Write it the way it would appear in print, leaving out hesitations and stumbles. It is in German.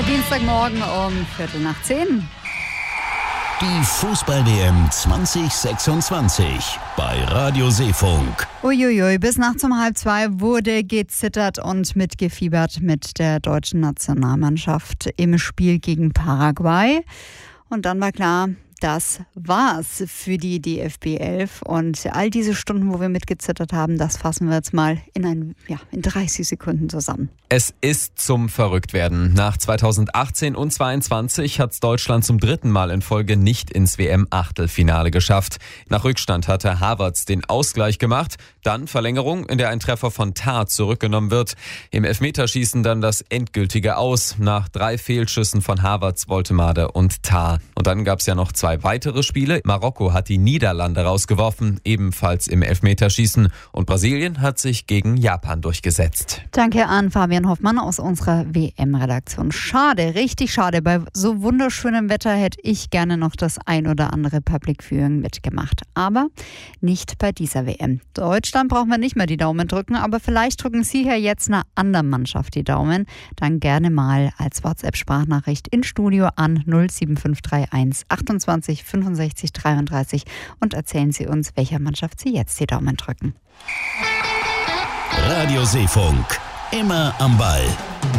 Dienstagmorgen um 9:15. Die Fußball-WM 2026 bei Radio Seefunk. Uiuiui, bis nachts um 1:30 wurde gezittert und mitgefiebert mit der deutschen Nationalmannschaft im Spiel gegen Paraguay. Und dann war klar, das war's für die DFB 11. Und all diese Stunden, wo wir mitgezittert haben, das fassen wir jetzt mal in 30 Sekunden zusammen. Es ist zum Verrücktwerden. Nach 2018 und 2022 hat es Deutschland zum dritten Mal in Folge nicht ins WM-Achtelfinale geschafft. Nach Rückstand hatte Havertz den Ausgleich gemacht, dann Verlängerung, in der ein Treffer von Tah zurückgenommen wird. Im Elfmeterschießen dann das endgültige Aus, nach 3 Fehlschüssen von Havertz, Woltemade und Tah. Und dann gab es ja noch 2 weitere Spiele. Marokko hat die Niederlande rausgeworfen, ebenfalls im Elfmeterschießen. Und Brasilien hat sich gegen Japan durchgesetzt. Danke an Fabian Hoffmann aus unserer WM-Redaktion. Schade, richtig schade. Bei so wunderschönem Wetter hätte ich gerne noch das ein oder andere Public Viewing mitgemacht. Aber nicht bei dieser WM. Deutschland brauchen wir nicht mehr die Daumen drücken, aber vielleicht drücken Sie ja jetzt einer anderen Mannschaft die Daumen. Dann gerne mal als WhatsApp-Sprachnachricht ins Studio an 07531 28 65 33 und erzählen Sie uns, welcher Mannschaft Sie jetzt die Daumen drücken. Radio Seefunk. Immer am Ball.